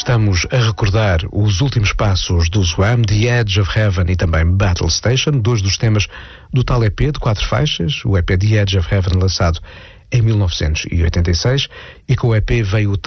estamos a recordar os últimos passos do Zouam, The Edge of Heaven e também Battle Station, dois dos temas do tal EP de 4 faixas, o EP The Edge of Heaven lançado em 1986, e com o EP veio o